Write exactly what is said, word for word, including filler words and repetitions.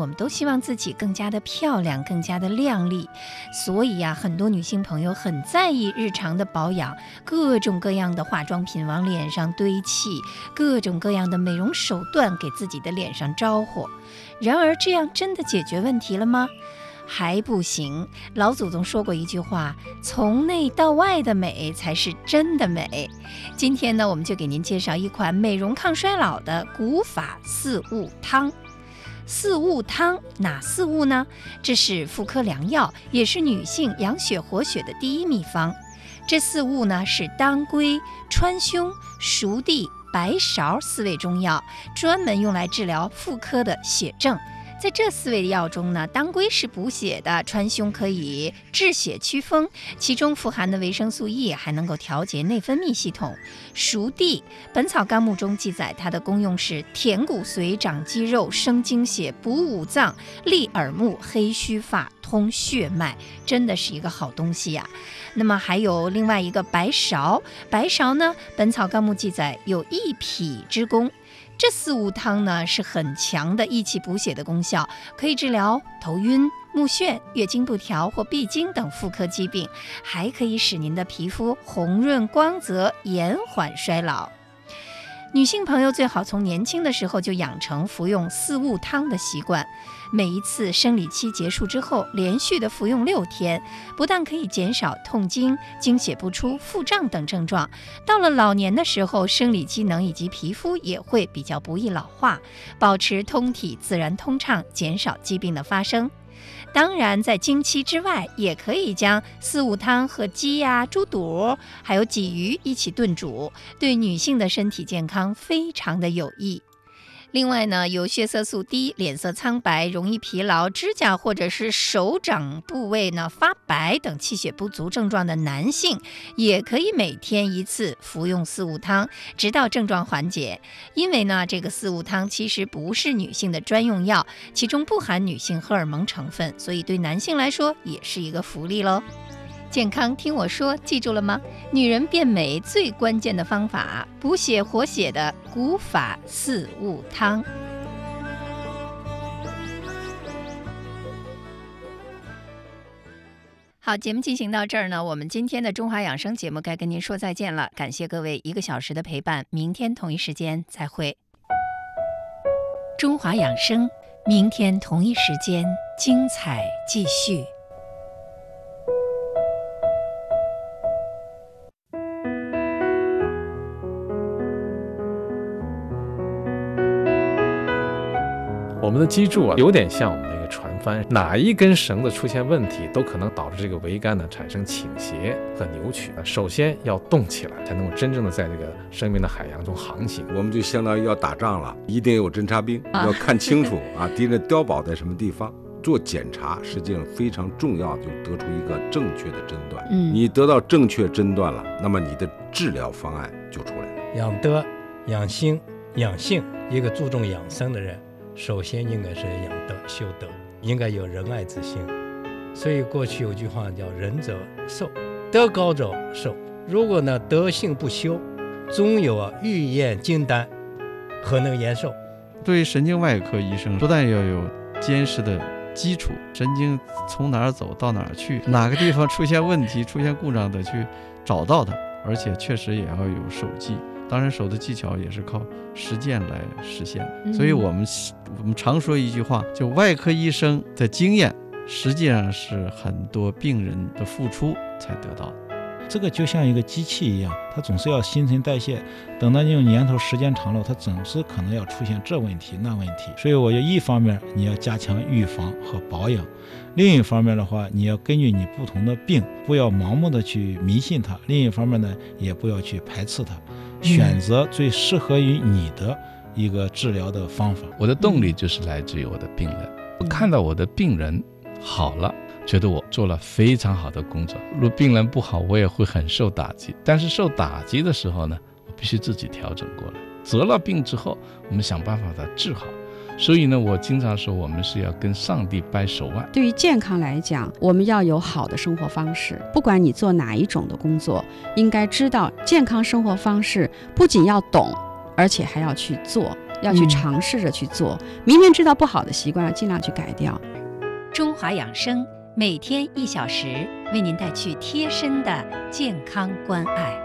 我们都希望自己更加的漂亮，更加的靓丽，所以呀，很多女性朋友很在意日常的保养，各种各样的化妆品往脸上堆砌，各种各样的美容手段给自己的脸上招呼。然而，这样真的解决问题了吗？还不行。老祖宗说过一句话，从内到外的美才是真的美。今天呢，我们就给您介绍一款美容抗衰老的古法四物汤。四物汤哪四物呢？这是妇科良药，也是女性养血活血的第一秘方。这四物呢是当归、川芎、熟地、白芍四味中药，专门用来治疗妇科的血症。在这四味药中呢，当归是补血的，川芎可以治血祛风，其中富含的维生素 E 还能够调节内分泌系统。熟地，本草纲目中记载它的功用是填骨髓、长肌肉、生精血、补五脏、利耳目、黑须发、通血脉，真的是一个好东西呀、啊。那么还有另外一个白芍，白芍呢，本草纲目记载有益脾之功。这四物汤呢是很强的益气补血的功效，可以治疗头晕、目眩、月经不调或闭经等妇科疾病，还可以使您的皮肤红润光泽，延缓衰老。女性朋友最好从年轻的时候就养成服用四物汤的习惯，每一次生理期结束之后连续的服用六天，不但可以减少痛经、经血不出、腹胀等症状，到了老年的时候，生理机能以及皮肤也会比较不易老化，保持通体自然通畅，减少疾病的发生。当然在经期之外，也可以将四物汤和鸡呀、猪肚还有鲫鱼一起炖煮，对女性的身体健康非常的有益。另外呢，有血色素低、脸色苍白、容易疲劳、指甲或者是手掌部位呢发白等气血不足症状的男性，也可以每天一次服用四物汤，直到症状缓解。因为呢，这个四物汤其实不是女性的专用药，其中不含女性荷尔蒙成分，所以对男性来说也是一个福利咯。健康听我说，记住了吗？女人变美最关键的方法，补血活血的古法四物汤。好，节目进行到这儿呢，我们今天的中华养生节目该跟您说再见了。感谢各位一个小时的陪伴，明天同一时间再会。中华养生，明天同一时间精彩继续。 我们的脊柱啊，有点像我们的一个船帆，哪一根绳子出现问题，都可能导致这个桅杆呢产生倾斜和扭曲。首先要动起来，才能够真正的在这个生命的海洋中航行。 我们就相当于要打仗了，一定有侦察兵，啊、要看清楚啊，敌人碉堡在什么地方。做检查实际上非常重要，就得出一个正确的诊断。嗯，你得到正确诊断了，那么你的治疗方案就出来了。 养德、养心、养性，一个注重养生的人，首先应该是养德修德，应该有仁爱之心。所以过去有句话叫仁者寿，德高者寿。如果呢德性不修，终有啊欲验金丹，何能延寿？ 对于神经外科医生，不但要有坚实的基础，神经从哪儿走到哪儿去，哪个地方出现问题出现故障的去找到它，而且确实也要有手技。当然手的技巧也是靠实践来实现、嗯、所以我们我们常说一句话，就外科医生的经验实际上是很多病人的付出才得到的。 这个就像一个机器一样，它总是要新陈代谢，等到这种年头时间长了，它总是可能要出现这问题那问题。所以我觉得一方面你要加强预防和保养，另一方面的话，你要根据你不同的病，不要盲目的去迷信它，另一方面呢，也不要去排斥它，选择最适合于你的一个治疗的方法。 我的动力就是来自于我的病人，我看到我的病人好了，觉得我做了非常好的工作。如果病人不好，我也会很受打击，但是受打击的时候呢，我必须自己调整过来。得了病之后，我们想办法把它治好。所以呢，我经常说我们是要跟上帝掰手腕。 对于健康来讲，我们要有好的生活方式，不管你做哪一种的工作，应该知道健康生活方式不仅要懂，而且还要去做。 要去尝试着去做。嗯、明明知道不好的习惯，要尽量去改掉。 中华养生每天一小时，为您带去贴身的健康关爱。